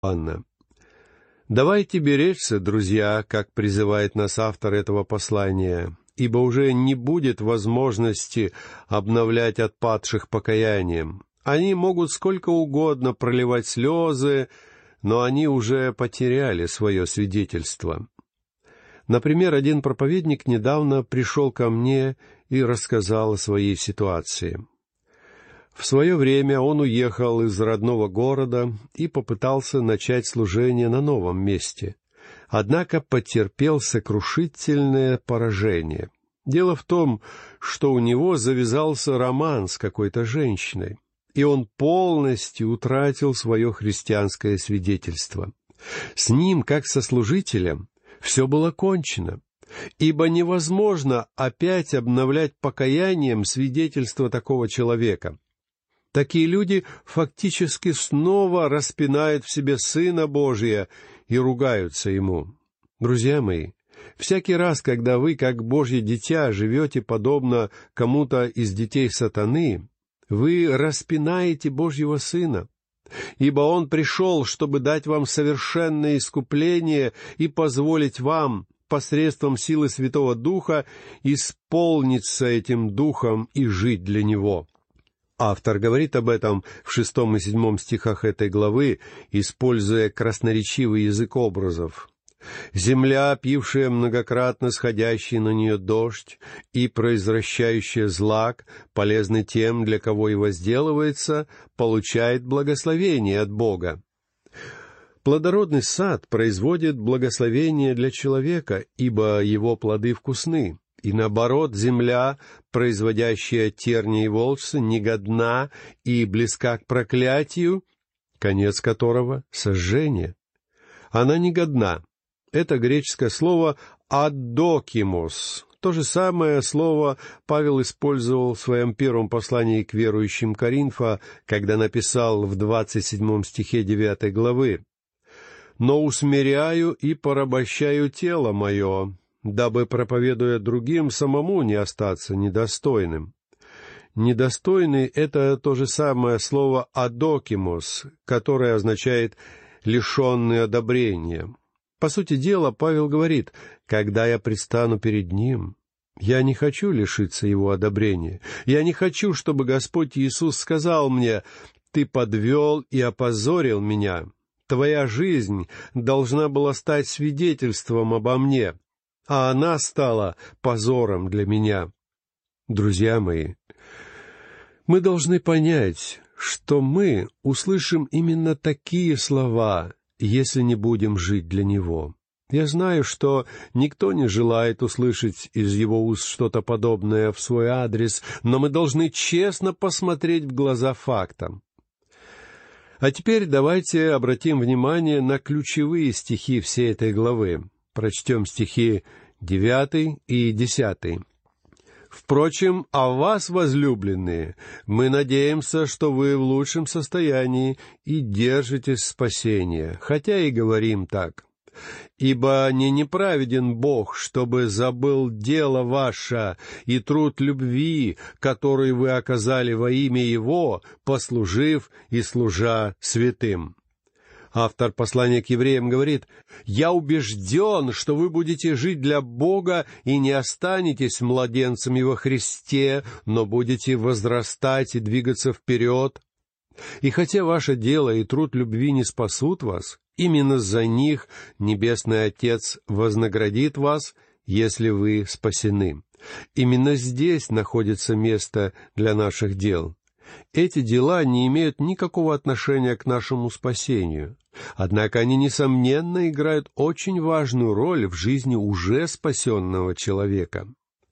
Анна. Давайте беречься, друзья, как призывает нас автор этого послания, ибо уже не будет возможности обновлять отпадших покаянием. Они могут сколько угодно проливать слезы, но они уже потеряли свое свидетельство. Например, один проповедник недавно пришел ко мне и рассказал о своей ситуации. В свое время он уехал из родного города и попытался начать служение на новом месте, однако потерпел сокрушительное поражение. Дело в том, что у него завязался роман с какой-то женщиной, и он полностью утратил свое христианское свидетельство. С ним, как со служителем, все было кончено, ибо невозможно опять обновлять покаянием свидетельство такого человека. Такие люди фактически снова распинают в себе Сына Божия и ругаются Ему. Друзья мои, всякий раз, когда вы, как Божье дитя, живете подобно кому-то из детей сатаны, вы распинаете Божьего Сына, ибо Он пришел, чтобы дать вам совершенное искупление и позволить вам посредством силы Святого Духа исполниться этим Духом и жить для Него. Автор говорит об этом в 6 и 7 стихах этой главы, используя красноречивый язык образов. «Земля, пившая многократно сходящий на нее дождь и произвращающая злак, полезный тем, для кого и возделывается, получает благословение от Бога». Плодородный сад производит благословение для человека, ибо его плоды вкусны. И наоборот, земля, производящая терни и волчцы, негодна и близка к проклятию, конец которого — сожжение. Она негодна. Это греческое слово «адокимос». То же самое слово Павел использовал в своем первом послании к верующим Коринфа, когда написал в 27 стихе 9 главы: «Но усмиряю и порабощаю тело мое, дабы, проповедуя другим, самому не остаться недостойным». Недостойный — это то же самое слово «адокимос», которое означает «лишенный одобрения». По сути дела, Павел говорит: «Когда я предстану перед Ним, я не хочу лишиться Его одобрения. Я не хочу, чтобы Господь Иисус сказал мне: „Ты подвел и опозорил меня. Твоя жизнь должна была стать свидетельством обо мне, а она стала позором для меня». Друзья мои, мы должны понять, что мы услышим именно такие слова, если не будем жить для Него. Я знаю, что никто не желает услышать из Его уст что-то подобное в свой адрес, но мы должны честно посмотреть в глаза фактам. А теперь давайте обратим внимание на ключевые стихи всей этой главы. Прочтем стихи 9 и 10. «Впрочем, о вас, возлюбленные, мы надеемся, что вы в лучшем состоянии и держитесь спасения, хотя и говорим так. Ибо не неправеден Бог, чтобы забыл дело ваше и труд любви, который вы оказали во имя Его, послужив и служа святым». Автор послания к евреям говорит: «Я убежден, что вы будете жить для Бога и не останетесь младенцами во Христе, но будете возрастать и двигаться вперед. И хотя ваше дело и труд любви не спасут вас, именно за них Небесный Отец вознаградит вас, если вы спасены». Именно здесь находится место для наших дел. Эти дела не имеют никакого отношения к нашему спасению, однако они, несомненно, играют очень важную роль в жизни уже спасенного человека.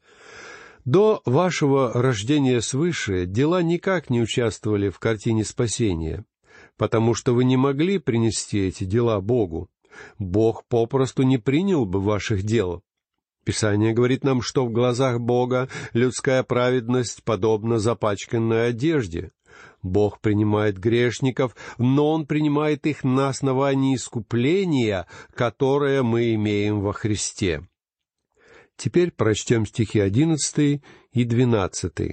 До вашего рождения свыше дела никак не участвовали в картине спасения, потому что вы не могли принести эти дела Богу. Бог попросту не принял бы ваших дел. Писание говорит нам, что в глазах Бога людская праведность подобна запачканной одежде. Бог принимает грешников, но Он принимает их на основании искупления, которое мы имеем во Христе. Теперь прочтем стихи 11 и 12.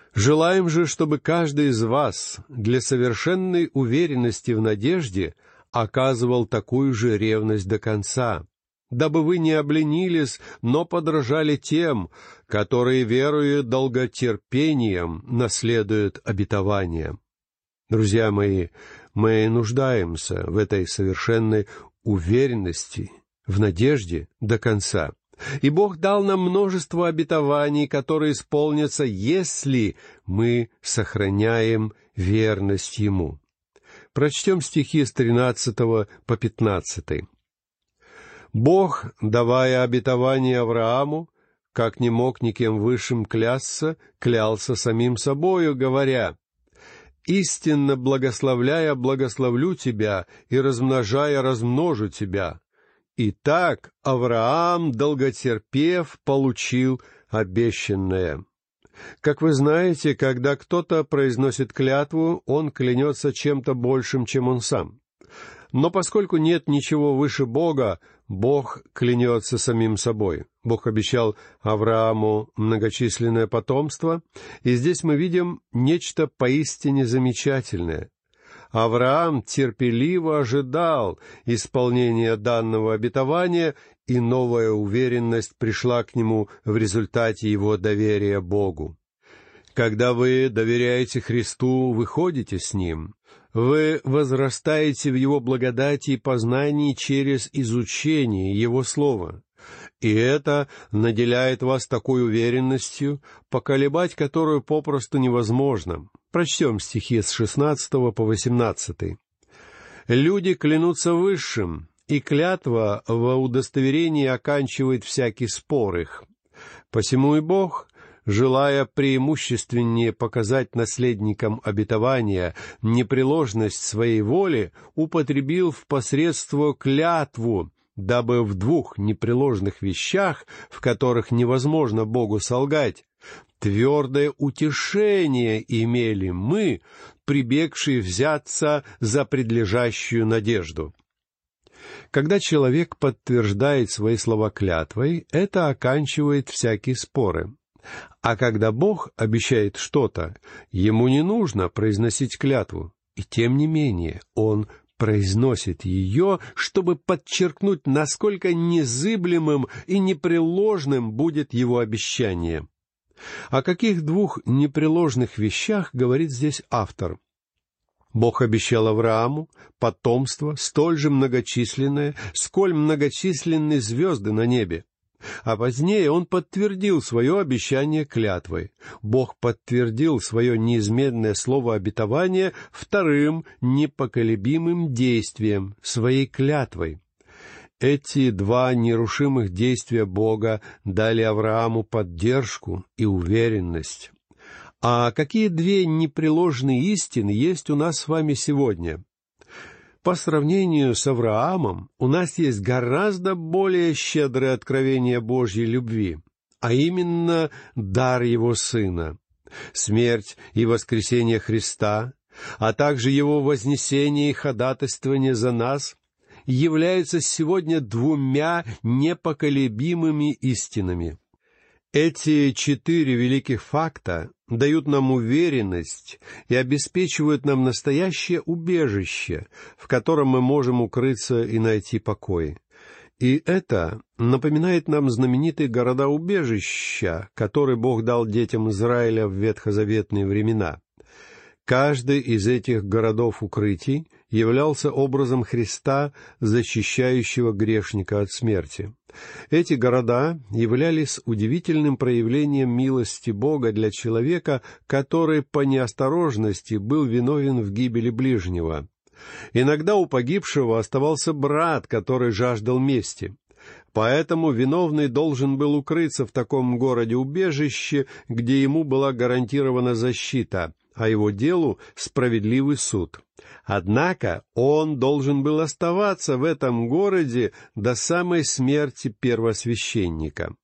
«Желаем же, чтобы каждый из вас для совершенной уверенности в надежде оказывал такую же ревность до конца, дабы вы не обленились, но подражали тем, которые, веруя долготерпением, наследуют обетование. Друзья мои, мы нуждаемся в этой совершенной уверенности, в надежде до конца. И Бог дал нам множество обетований, которые исполнятся, если мы сохраняем верность Ему. Прочтем стихи с 13 по 15. «Бог, давая обетование Аврааму, как не мог никем высшим клясться, клялся самим собою, говоря: «Истинно благословляя, благословлю тебя, и размножая, размножу тебя». Итак, Авраам, долготерпев, получил обещанное. Как вы знаете, когда кто-то произносит клятву, он клянется чем-то большим, чем он сам. Но поскольку нет ничего выше Бога, Бог клянется самим собой. Бог обещал Аврааму многочисленное потомство, и здесь мы видим нечто поистине замечательное. Авраам терпеливо ожидал исполнения данного обетования, и новая уверенность пришла к нему в результате его доверия Богу. Когда вы доверяете Христу, вы ходите с Ним. Вы возрастаете в Его благодати и познании через изучение Его Слова. И это наделяет вас такой уверенностью, поколебать которую попросту невозможно. Прочтем стихи с 16 по 18. «Люди клянутся высшим, и клятва во удостоверении оканчивает всякий спор их. Посему и Бог, желая преимущественнее показать наследникам обетования непреложность своей воли, употребил в посредство клятву, дабы в двух непреложных вещах, в которых невозможно Богу солгать, твердое утешение имели мы, прибегшие взяться за предлежащую надежду». Когда человек подтверждает свои слова клятвой, это оканчивает всякие споры. А когда Бог обещает что-то, ему не нужно произносить клятву, и тем не менее Он произносит ее, чтобы подчеркнуть, насколько незыблемым и непреложным будет его обещание. О каких двух непреложных вещах говорит здесь автор? Бог обещал Аврааму потомство столь же многочисленное, сколь многочисленны звезды на небе. А позднее Он подтвердил свое обещание клятвой. Бог подтвердил свое неизменное слово обетования вторым непоколебимым действием, своей клятвой. Эти два нерушимых действия Бога дали Аврааму поддержку и уверенность. А какие две непреложные истины есть у нас с вами сегодня? По сравнению с Авраамом, у нас есть гораздо более щедрое откровение Божьей любви, а именно дар Его Сына. Смерть и воскресение Христа, а также Его вознесение и ходатайствование за нас являются сегодня двумя непоколебимыми истинами. Эти 4 великих факта дают нам уверенность и обеспечивают нам настоящее убежище, в котором мы можем укрыться и найти покой. И это напоминает нам знаменитые города-убежища, которые Бог дал детям Израиля в ветхозаветные времена. Каждый из этих городов-укрытий являлся образом Христа, защищающего грешника от смерти. Эти города являлись удивительным проявлением милости Бога для человека, который по неосторожности был виновен в гибели ближнего. Иногда у погибшего оставался брат, который жаждал мести. Поэтому виновный должен был укрыться в таком городе-убежище, где ему была гарантирована защита, а его делу — справедливый суд. Однако он должен был оставаться в этом городе до самой смерти первосвященника.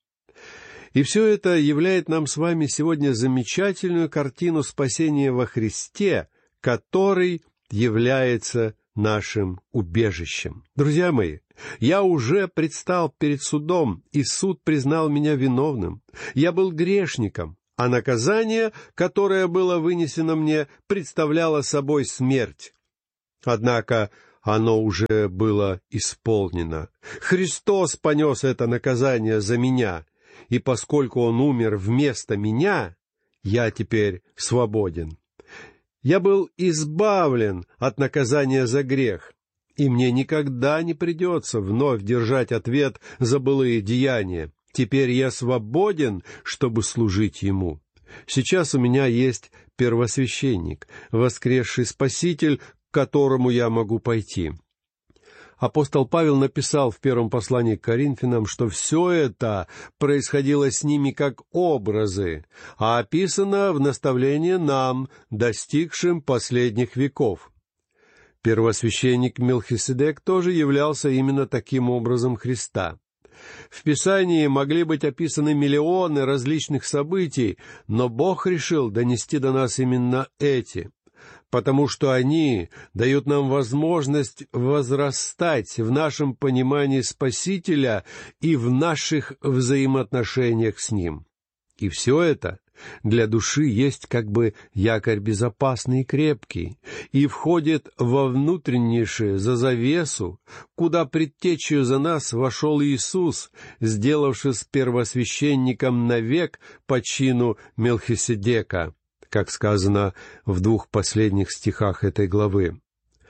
И все это являет нам с вами сегодня замечательную картину спасения во Христе, который является нашим убежищем. Друзья мои, я уже предстал перед судом, и суд признал меня виновным. Я был грешником, а наказание, которое было вынесено мне, представляло собой смерть. Однако оно уже было исполнено. Христос понес это наказание за меня, и поскольку Он умер вместо меня, я теперь свободен. Я был избавлен от наказания за грех, и мне никогда не придется вновь держать ответ за былые деяния. Теперь я свободен, чтобы служить Ему. Сейчас у меня есть первосвященник, воскресший Спаситель, к которому я могу пойти. Апостол Павел написал в первом послании к Коринфянам, что все это происходило с ними как образы, а описано в наставлении нам, достигшим последних веков. Первосвященник Мелхиседек тоже являлся именно таким образом Христа. В Писании могли быть описаны миллионы различных событий, но Бог решил донести до нас именно эти, потому что они дают нам возможность возрастать в нашем понимании Спасителя и в наших взаимоотношениях с Ним. И все это для души есть как бы якорь безопасный и крепкий, и входит во внутреннейшее, за завесу, куда предтечью за нас вошел Иисус, сделавшись первосвященником навек по чину Мелхиседека, как сказано в 2 последних стихах этой главы.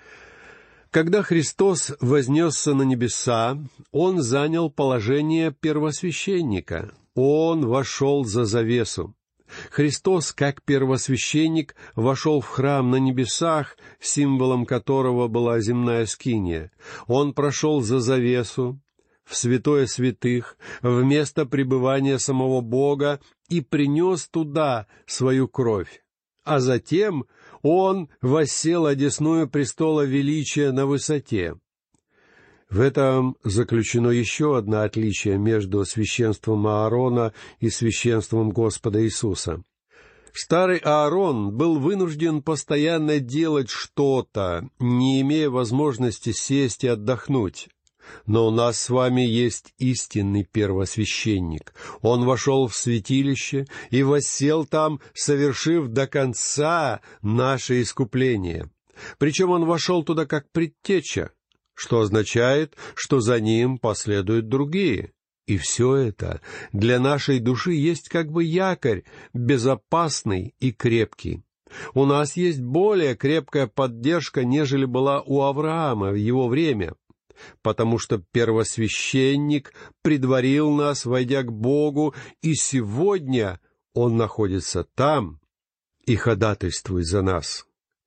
Когда Христос вознесся на небеса, Он занял положение первосвященника. Он вошел за завесу. Христос, как первосвященник, вошел в храм на небесах, символом которого была земная скиния. Он прошел за завесу, в святое святых, в место пребывания самого Бога и принес туда свою кровь. А затем Он воссел одесную престола величия на высоте. В этом заключено еще одно отличие между священством Аарона и священством Господа Иисуса. Старый Аарон был вынужден постоянно делать что-то, не имея возможности сесть и отдохнуть. Но у нас с вами есть истинный первосвященник. Он вошел в святилище и воссел там, совершив до конца наше искупление. Причем он вошел туда как предтеча, что означает, что за ним последуют другие. И все это для нашей души есть как бы якорь, безопасный и крепкий. У нас есть более крепкая поддержка, нежели была у Авраама в его время, потому что первосвященник предварил нас, войдя к Богу, и сегодня Он находится там и ходатайствует за нас.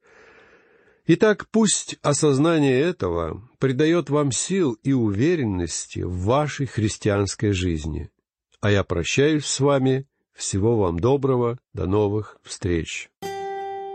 Итак, пусть осознание этого придает вам сил и уверенности в вашей христианской жизни. А я прощаюсь с вами. Всего вам доброго. До новых встреч.